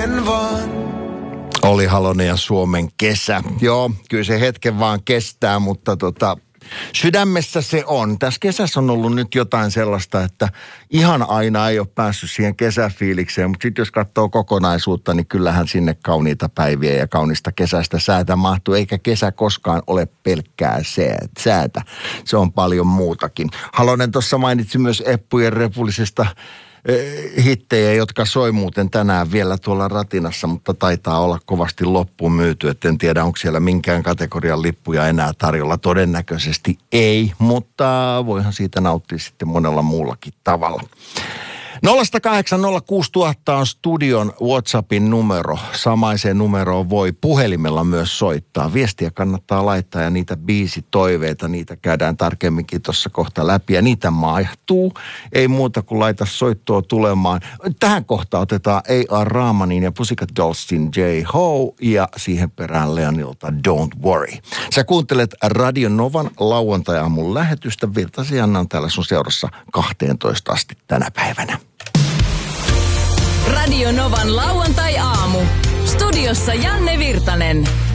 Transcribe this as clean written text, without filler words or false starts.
hetken vaan. Oli Halonen ja Suomen kesä. Joo, kyllä se hetken vaan kestää, mutta sydämessä se on. Tässä kesässä on ollut nyt jotain sellaista, että ihan aina ei ole päässyt siihen kesäfiilikseen, mutta sitten jos katsoo kokonaisuutta, niin kyllähän sinne kauniita päiviä ja kaunista kesästä säätä mahtuu, eikä kesä koskaan ole pelkkää säätä. Se on paljon muutakin. Halonen tuossa mainitsi myös Eppujen repullisesta hittejä, jotka soi muuten tänään vielä tuolla ratinassa, mutta taitaa olla kovasti loppuun myyty. Et en tiedä, onko siellä minkään kategorian lippuja enää tarjolla. Todennäköisesti ei, mutta voihan siitä nauttia sitten monella muullakin tavalla. 0806000 on studion WhatsAppin numero. Samaiseen numeroon voi puhelimella myös soittaa. Viestiä kannattaa laittaa ja niitä biisitoiveita, niitä käydään tarkemminkin tuossa kohta läpi. Ja niitä maihtuu. Ei muuta kuin laita soittoa tulemaan. Tähän kohtaan otetaan A.R. Rahmanin ja Pussycat Dollsin J-Ho ja siihen perään Leonilta Don't Worry. Sä kuuntelet Radio Novan lauantai-aamun lähetystä. Virtasen Janna on täällä sun seurassa 12 asti tänä päivänä. Radio Novan lauantai-aamu. Studiossa Janne Virtanen.